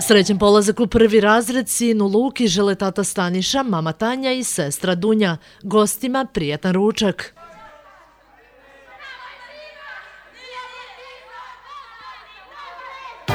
Srećan polazak u prvi razred sinu Luki žele tata Staniša, mama Tanja i sestra Dunja. Gostima prijatan ručak.